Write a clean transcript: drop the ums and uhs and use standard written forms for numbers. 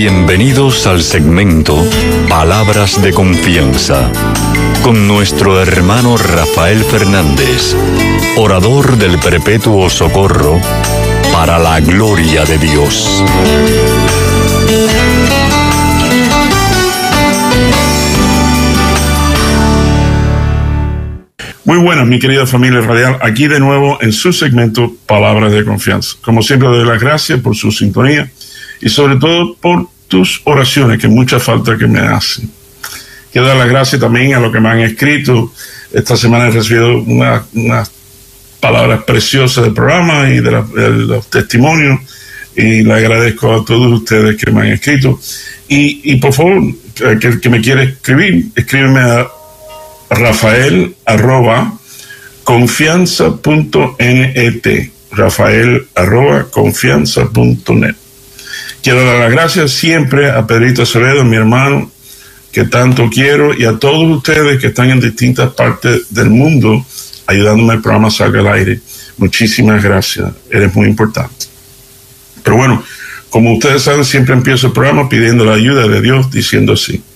Bienvenidos al segmento Palabras de Confianza, con nuestro hermano Rafael Fernández, orador del Perpetuo Socorro, para la gloria de Dios. Muy buenas, mi querida familia radial, aquí de nuevo en su segmento Palabras de Confianza. Como siempre, doy las gracias por su sintonía y sobre todo por tus oraciones, que mucha falta que me hacen. Quiero dar las gracias también a los que me han escrito. Esta semana he recibido unas palabras preciosas del programa y de los testimonios, y le agradezco a todos ustedes que me han escrito. Y por favor, que me quiere escribir, escríbeme a rafael@confianza.net, rafael@confianza.net. Quiero dar las gracias siempre a Pedrito Acevedo, mi hermano, que tanto quiero, y a todos ustedes que están en distintas partes del mundo ayudándome al programa salga al aire. Muchísimas gracias, eres muy importante. Pero bueno, como ustedes saben, siempre empiezo el programa pidiendo la ayuda de Dios, diciendo así: